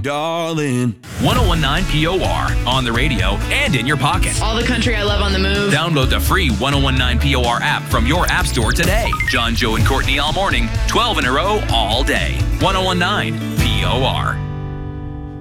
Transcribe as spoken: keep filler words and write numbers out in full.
darling. ten nineteen P O R on the radio and in your pocket. All the country I love on the move. Download the free ten nineteen P O R app from your app store today. John, Joe, and Courtney all morning, twelve in a row all day. ten nineteen P O R.